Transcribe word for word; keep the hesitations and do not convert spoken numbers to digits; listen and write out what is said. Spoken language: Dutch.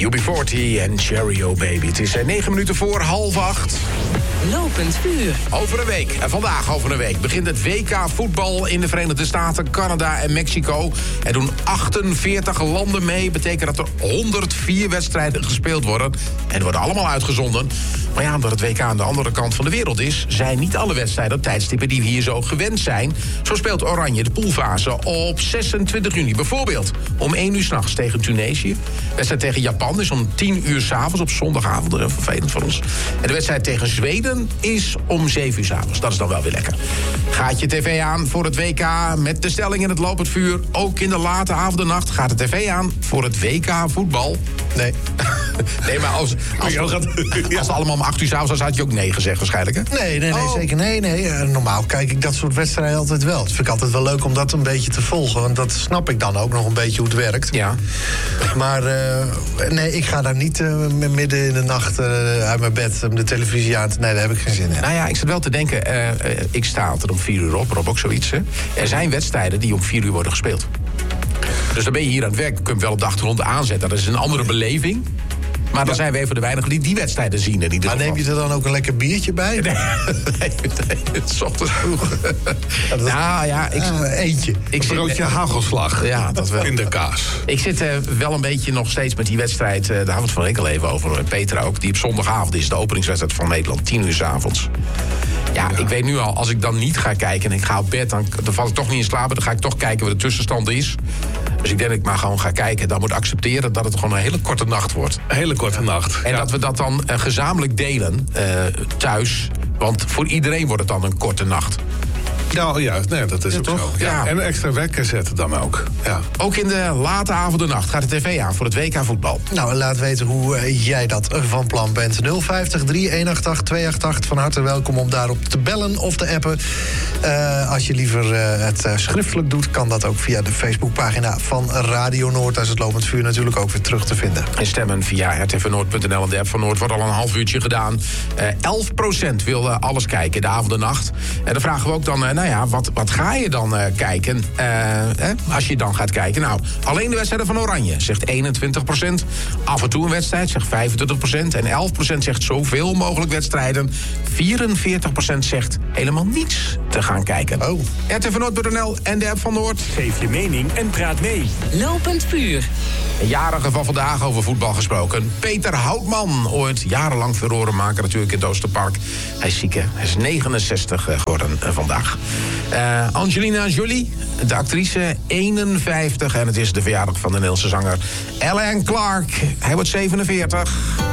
U B veertig en Cherry O Baby. Het is negen minuten voor half acht. Lopend vuur. Over een week, en vandaag over een week, begint het W K voetbal in de Verenigde Staten, Canada en Mexico. Er doen achtenveertig landen mee. Betekent dat er honderdvier wedstrijden gespeeld worden. En die worden allemaal uitgezonden. Maar ja, omdat het W K aan de andere kant van de wereld is, zijn niet alle wedstrijden op tijdstippen die we hier zo gewend zijn. Zo speelt Oranje de poolfase op zesentwintig juni. Bijvoorbeeld om één uur 's nachts tegen Tunesië. De wedstrijd tegen Japan is om tien uur 's avonds op zondagavond. Vervelend voor ons. En de wedstrijd tegen Zweden is om zeven uur 's avonds. Dat is dan wel weer lekker. Gaat je tv aan voor het W K met de stelling in het lopend vuur. Ook in de late avond en nacht gaat de tv aan voor het W K voetbal. Nee. Nee, maar als, als, als, als het allemaal om acht uur 's avonds was, had je ook nee gezegd waarschijnlijk, hè? Nee, nee, nee, Oh. zeker nee, nee. Uh, normaal kijk ik dat soort wedstrijden altijd wel. Dat vind ik altijd wel leuk om dat een beetje te volgen. Want dat snap ik dan ook nog een beetje hoe het werkt. Ja. Maar uh, nee, ik ga daar niet uh, midden in de nacht uh, uit mijn bed om de televisie aan te... Nee, daar heb ik geen zin in. Nou ja, ik zit wel te denken, uh, uh, ik sta altijd om vier uur op, Rob ook zoiets, hè? Er zijn wedstrijden die om vier uur worden gespeeld. Dus dan ben je hier aan het werk, kun je wel op de achtergrond aanzetten. Dat is een andere beleving. Maar dan zijn we even de weinigen die die wedstrijden zien. In ieder maar neem je er dan ook een lekker biertje bij? Nee, nee, nee, het is ochtends vroeg. Ja, dat... Nou ja, ik... Uh, eentje. Ik een broodje hagelslag. Ja, dat wel. In de kaas. Ik zit uh, wel een beetje nog steeds met die wedstrijd... Uh, daar hadden we het van Enkel even over, en Peter ook... die op zondagavond is, de openingswedstrijd van Nederland. tien uur 's avonds. Ja, ja, ik weet nu al, als ik dan niet ga kijken en ik ga op bed... dan, dan val ik toch niet in slaap, dan ga ik toch kijken wat de tussenstand is. Dus ik denk dat ik maar gewoon ga kijken. Dan moet ik accepteren dat het gewoon een hele korte nacht wordt. Een hele korte nacht. En ja. dat we dat dan uh, gezamenlijk delen uh, thuis. Want voor iedereen wordt het dan een korte nacht. Nou ja, nee, dat is Ja, ook toch? zo. Ja. Ja. En een extra wekker zetten dan ook. Ja. Ook in de late avond en nacht gaat de tv aan voor het W K voetbal. Nou, laat weten hoe uh, jij dat van plan bent. nul vijftig, drie honderdachttachtig, tweehonderdachttachtig. Van harte welkom om daarop te bellen of te appen. Uh, als je liever uh, het uh, schriftelijk doet, kan dat ook via de Facebookpagina van Radio Noord. Daar is het lopend vuur natuurlijk ook weer terug te vinden. En stemmen via r t v noord punt n l en de app van Noord wordt al een half uurtje gedaan. Uh, elf procent wil uh, alles kijken, de avond en nacht. En dan vragen we ook dan, uh, nou ja, wat, wat ga je dan uh, kijken? Uh, eh, als je dan gaat kijken. Nou, alleen de wedstrijden van Oranje, zegt eenentwintig procent. Af en toe een wedstrijd, zegt vijfentwintig procent. En elf procent zegt zoveel mogelijk wedstrijden. vierenveertig procent zegt helemaal niets te gaan kijken. Oh. r t v noord punt n l en de app van Noord. Geef je mening en praat mee. Lopend vuur. Een jarige van vandaag over voetbal gesproken. Peter Houtman, ooit jarenlang furorenmaker natuurlijk in het Oosterpark. Hij is ziek, hè? Hij is negenenzestig geworden uh, vandaag. Uh, Angelina Jolie, de actrice, eenenvijftig. En het is de verjaardag van de Nederlandse zanger Alan Clark. Hij wordt zevenenveertig.